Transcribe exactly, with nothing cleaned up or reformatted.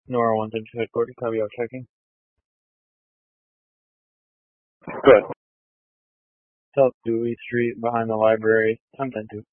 Nora one to headquarters, copy out checking. Good. South Dewey Street behind the library, ten ten two.